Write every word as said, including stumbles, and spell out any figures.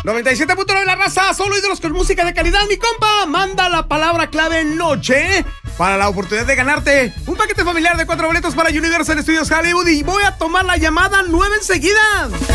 noventa y siete punto nueve la raza, solo ídolos con música de calidad. Mi compa, manda la palabra clave noche para la oportunidad de ganarte un paquete familiar de cuatro boletos para Universal Studios Hollywood. Y voy a tomar la llamada nueve enseguida.